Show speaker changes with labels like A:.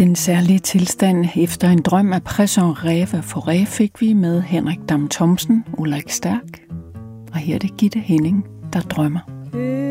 A: Den særlige tilstand efter en drøm af Presson Rêve Forêt fik vi med Henrik Dam Thomsen, Ulrik Stærk. Og her er det Gitte Henning, der drømmer.